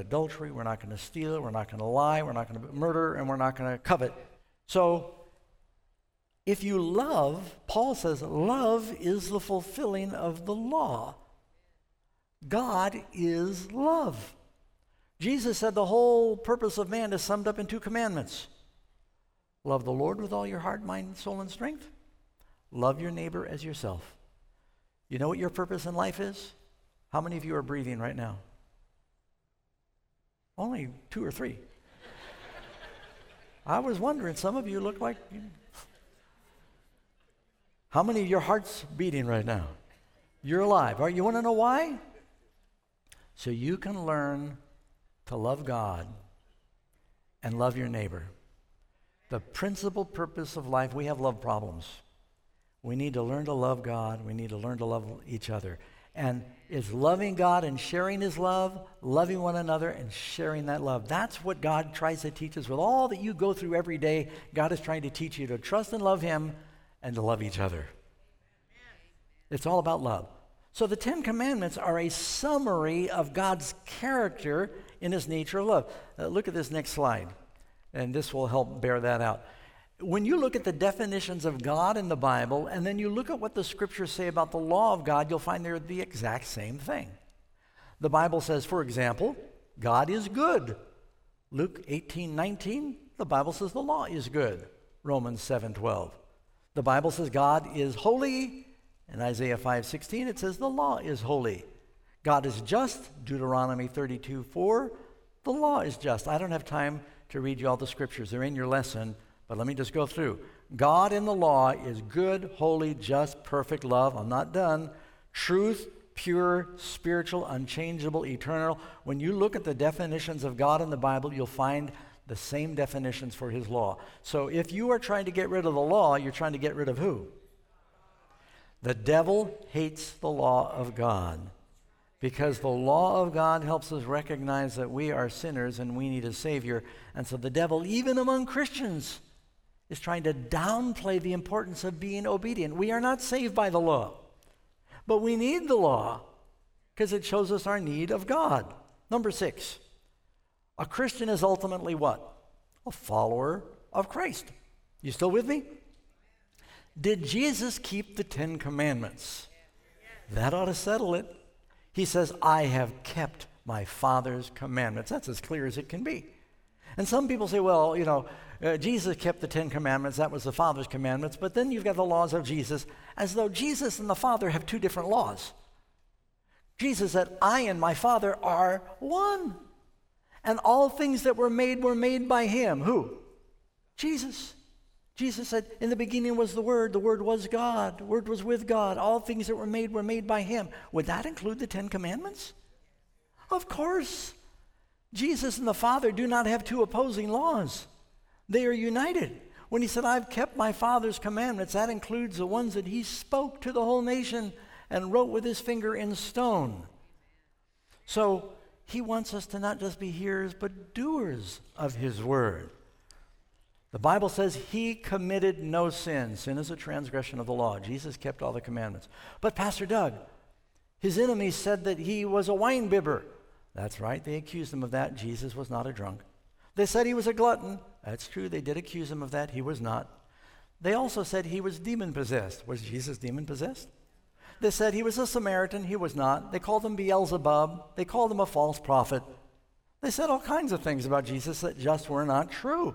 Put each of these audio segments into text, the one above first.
adultery, we're not going to steal, we're not going to lie, we're not going to murder, and we're not going to covet. So if you love, Paul says, love is the fulfilling of the law. God is love. Jesus said the whole purpose of man is summed up in 2 commandments. Love the Lord with all your heart, mind, soul, and strength. Love your neighbor as yourself. You know what your purpose in life is? How many of you are breathing right now? Only 2 or 3. I was wondering, some of you look like... How many of your heart's beating right now? You're alive. All right, you want to know why? So you can learn to love God and love your neighbor. The principal purpose of life, we have love problems. We need to learn to love God. We need to learn to love each other. And it's loving God and sharing his love, loving one another and sharing that love. That's what God tries to teach us. With all that you go through every day, God is trying to teach you to trust and love him and to love each other. It's all about love. So the 10 Commandments are a summary of God's character in his nature of love. Look at this next slide, and this will help bear that out. When you look at the definitions of God in the Bible, and then you look at what the scriptures say about the law of God, you'll find they're the exact same thing. The Bible says, for example, God is good. Luke 18:19, the Bible says the law is good. Romans 7:12. The Bible says God is holy. In Isaiah 5:16, it says the law is holy. God is just. Deuteronomy 32:4, the law is just. I don't have time to read you all the scriptures. They're in your lesson, but let me just go through. God in the law is good, holy, just, perfect love. I'm not done. Truth, pure, spiritual, unchangeable, eternal. When you look at the definitions of God in the Bible, you'll find the same definitions for his law. So if you are trying to get rid of the law, you're trying to get rid of who? The devil hates the law of God because the law of God helps us recognize that we are sinners and we need a Savior. And so the devil, even among Christians, is trying to downplay the importance of being obedient. We are not saved by the law, but we need the law because it shows us our need of God. Number 6, a Christian is ultimately what? A follower of Christ. You still with me? Did Jesus keep the 10 Commandments? That ought to settle it. He says, I have kept my Father's commandments. That's as clear as it can be. And some people say, well, Jesus kept the 10 Commandments. That was the Father's commandments. But then you've got the laws of Jesus, as though Jesus and the Father have 2 different laws. Jesus said, I and my Father are one. And all things that were made by him. Who? Jesus. Jesus said, in the beginning was the Word was God, the Word was with God, all things that were made by him. Would that include the 10 Commandments? Of course. Jesus and the Father do not have 2 opposing laws. They are united. When he said, I've kept my Father's commandments, that includes the ones that he spoke to the whole nation and wrote with his finger in stone. So he wants us to not just be hearers, but doers of his word. The Bible says he committed no sin. Sin is a transgression of the law. Jesus kept all the commandments. But Pastor Doug, his enemies said that he was a wine bibber. That's right, they accused him of that. Jesus was not a drunk. They said he was a glutton. That's true, they did accuse him of that. He was not. They also said he was demon-possessed. Was Jesus demon-possessed? They said he was a Samaritan. He was not. They called him Beelzebub. They called him a false prophet. They said all kinds of things about Jesus that just were not true.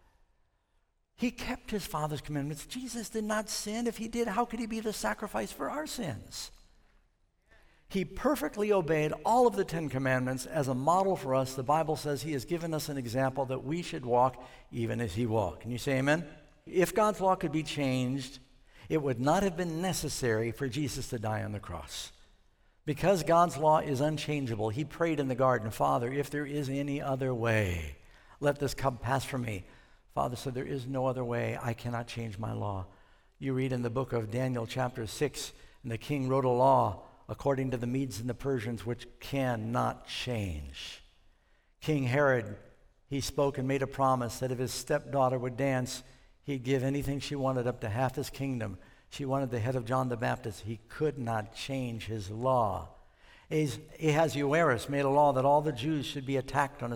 He kept his Father's commandments. Jesus did not sin. If he did, how could he be the sacrifice for our sins? He perfectly obeyed all of the 10 Commandments as a model for us. The Bible says he has given us an example that we should walk even as he walked. Can you say amen? If God's law could be changed, it would not have been necessary for Jesus to die on the cross. Because God's law is unchangeable, he prayed in the garden, Father, if there is any other way, let this cup pass from me. Father said, there is no other way. I cannot change my law. You read in the book of Daniel chapter 6, and the king wrote a law according to the Medes and the Persians, which cannot change. King Herod, he spoke and made a promise that if his stepdaughter would dance, he'd give anything she wanted, up to half his kingdom. She wanted the head of John the Baptist. He could not change his law. Ahasuerus made a law that all the Jews should be attacked on a